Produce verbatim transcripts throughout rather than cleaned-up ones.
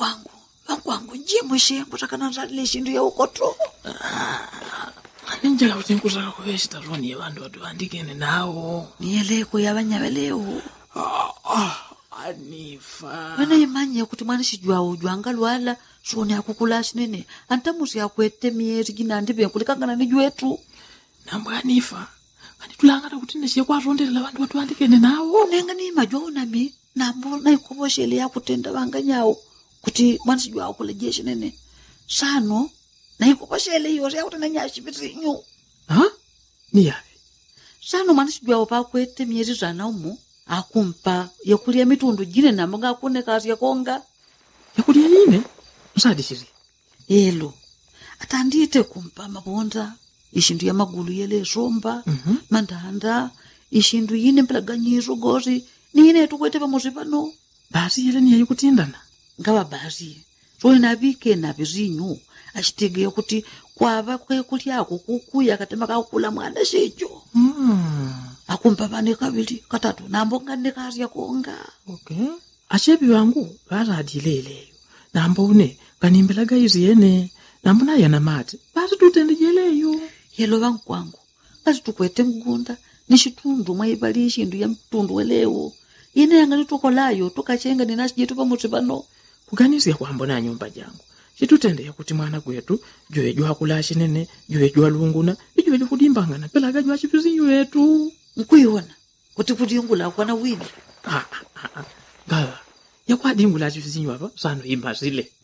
Wankwangu, wankwangu njimo shengo takana leshindu ya ukoto. Ninjala kuti nkutaka kuyeshita roni abantu watu andikene nawo. Niyeleko yabanyabeleo. Ah, Anifa. Wana imanye kuti mwana shijwa ujwanga lwala shoni akukula shinene. Antamusi yakwete mieri gina ndibe kulikangana nijuetu. Nambo Anifa. Kani tulangata kuti neshiye kwa rondela abantu watu andikene nawo. Nenga ni majona mi. Nambo na ikoboshele ya kutenda wanganyawo. Kuti mwana shijwa akule shinene. Sano. Na ikoboshele hiyo ya kutenda nyashibiti nyu. Ha? Ni yawe. Sano mwana shijwa wapakwete mieri zana umu. Akumpa yakulia mitundu jine na mga akune kazi ya konga. Yakulia yine? Msadi shiri? Elo. Atandite kumpa mabonda. Ishindu ya magulu yele somba. Mm-hmm. Mandanda. Ishindu yine mpelaganyizo gozi. Ni yine tukwete pa muzipano. Basi yele ni ya yukutindana? Ngawa basi. Roi nabike na bizinyu. Ashitege kuti kwa hava kwe kulia kukuya katema kakula mwana shejo. Hmm. Akumpa bane kabili katatu nambonga nekazi ya konga. Okay. Ashebi wangu bara adileleyo. Nambone kanimbelaga izi yene. Nambona yana mati. Basi tutende yeleyo. Yelo wangu kwangu. Basi tukwete mgunda. Nishitundu maibali ishindu ya mtundu welewo. Yene yangani tukolayo. Tukachenga ninashi jitu pa mutibano. Kuganisi ya kuambona nyumba jangu. Chitutende ya kuti mwana kwetu. Jue jua kulashi nene. Jue jua lunguna. Jue jua kudimbangana. Pelaga jua chipizinyu yetu. Mkuiona. Kuti kuti yungula kwa na wini. Ah, ah, ah. Gawa. Ya kwa dingula chipizinyu hapa. Sano imazile.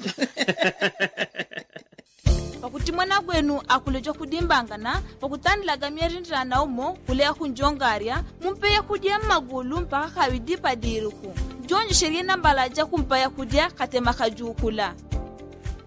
Pakuti mwana kwenu akulejo kudimbangana, pakutanilaga mierindira na umo, kulea kunjongaria, mumpeya kudia magulu mpaka kawidipa diriku. Jonji sheria nambalaja kumpaya kudia katema kajukula.